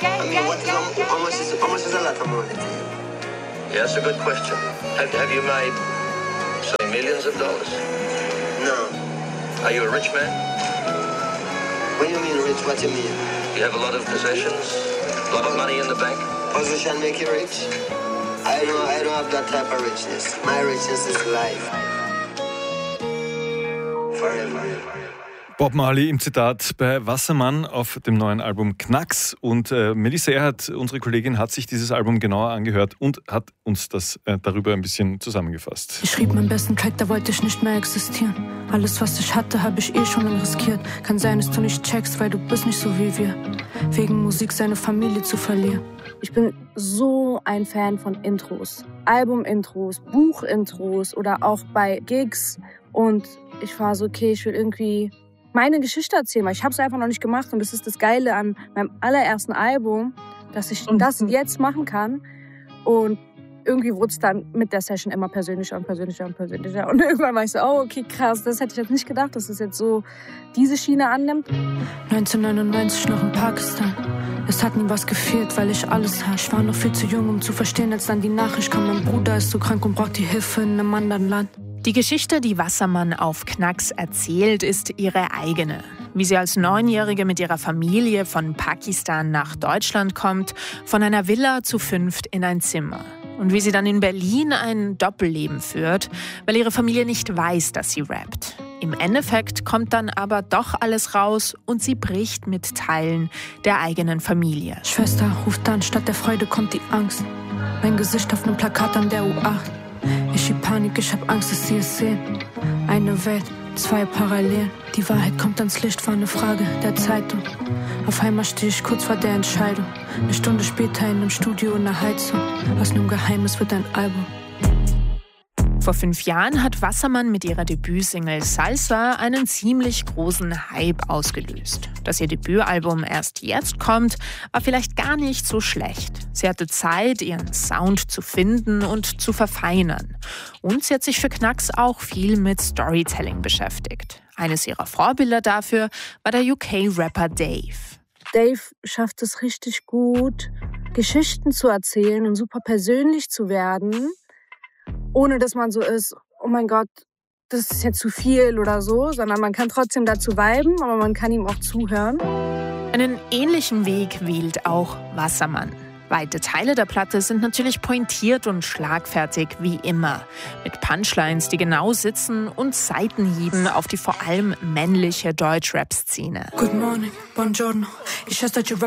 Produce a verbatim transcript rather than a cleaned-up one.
I mean, what, how, how, much is, how much is a lot of money to you? Yeah, that's a good question. Have, have you made, say, millions of dollars? No. Are you a rich man? What do you mean rich? What do you mean? You have a lot of possessions? A lot of money in the bank? Position make you rich? I don't, I don't have that type of richness. My richness is life. Forever. Bob Marley im Zitat bei Wassermann auf dem neuen Album Knacks. Und äh, Melissa Erhardt, unsere Kollegin, hat sich dieses Album genauer angehört und hat uns das äh, darüber ein bisschen zusammengefasst. Ich schrieb meinen besten Track, da wollte ich nicht mehr existieren. Alles, was ich hatte, habe ich eh schon lang riskiert. Kann sein, dass du nicht checkst, weil du bist nicht so wie wir. Wegen Musik seine Familie zu verlieren. Ich bin so ein Fan von Intros. Album-Intros, Buch-Intros oder auch bei Gigs. Und ich war so, okay, ich will irgendwie meine Geschichte erzählen, weil ich habe es einfach noch nicht gemacht. Und das ist das Geile an meinem allerersten Album, dass ich das jetzt machen kann. Und irgendwie wurde es dann mit der Session immer persönlicher und persönlicher und persönlicher. Und irgendwann war ich so, oh, okay, krass, das hätte ich jetzt nicht gedacht, dass es jetzt so diese Schiene annimmt. neunzehnhundertneunundneunzig noch in Pakistan. Es hat nie was gefehlt, weil ich alles hatte. Ich war noch viel zu jung, um zu verstehen, als dann die Nachricht kam, mein Bruder ist so krank und braucht die Hilfe in einem anderen Land. Die Geschichte, die Wassermann auf Knacks erzählt, ist ihre eigene. Wie sie als Neunjährige mit ihrer Familie von Pakistan nach Deutschland kommt, von einer Villa zu fünft in ein Zimmer. Und wie sie dann in Berlin ein Doppelleben führt, weil ihre Familie nicht weiß, dass sie rappt. Im Endeffekt kommt dann aber doch alles raus und sie bricht mit Teilen der eigenen Familie. Schwester ruft an, statt der Freude kommt die Angst. Mein Gesicht auf einem Plakat an der U acht. Ich schieb Panik, ich hab Angst, dass sie es sehen. Eine Welt, zwei Parallelen. Die Wahrheit kommt ans Licht, war eine Frage der Zeitung. Auf einmal stehe ich kurz vor der Entscheidung. Eine Stunde später in einem Studio in der Heizung. Aus einem Geheimnis wird ein Album. Vor fünf Jahren hat Wassermann mit ihrer Debütsingle Salsa einen ziemlich großen Hype ausgelöst. Dass ihr Debütalbum erst jetzt kommt, war vielleicht gar nicht so schlecht. Sie hatte Zeit, ihren Sound zu finden und zu verfeinern. Und sie hat sich für Knacks auch viel mit Storytelling beschäftigt. Eines ihrer Vorbilder dafür war der U K-Rapper Dave. Dave schafft es richtig gut, Geschichten zu erzählen und super persönlich zu werden, ohne dass man so ist, oh mein Gott, das ist jetzt zu viel oder so, sondern man kann trotzdem dazu viben, aber man kann ihm auch zuhören. Einen ähnlichen Weg wählt auch Wassermann. Weite Teile der Platte sind natürlich pointiert und schlagfertig wie immer. Mit Punchlines, die genau sitzen und Seitenhieben auf die vor allem männliche Deutschrap-Szene. Good morning, buongiorno. Ich